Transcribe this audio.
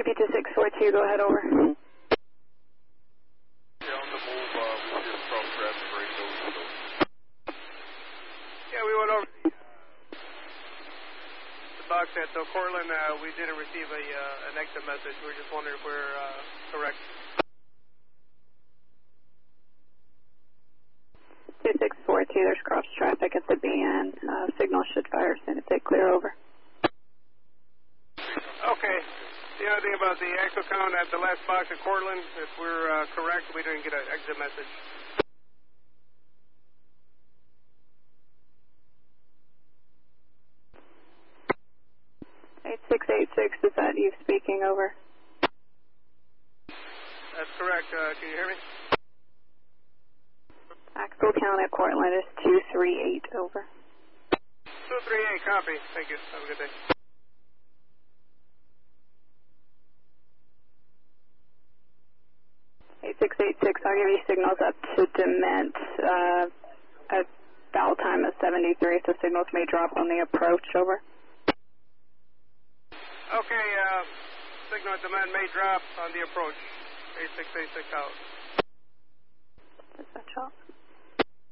CP2642, go ahead, over. Yeah, on the move, we just cross traffic radio. Yeah, we went over the box at Cortland. We didn't receive an exit message. We were just wondering if we're correct. 2642, there's cross traffic at the BN. Signal should fire as soon as they clear over. Okay. The other thing about the axle count at the last box at Cortland, if we're correct, we didn't get an exit message. Is that you speaking, over? That's correct. Can you hear me? Axle count at Cortland is 238, over. 238, copy. Thank you. Have a good day. I'll give you signals up to Dement. At foul time is 73, so signals may drop on the approach, over. Okay, signal at Dement may drop on the approach. 8686 out. Dispatch out.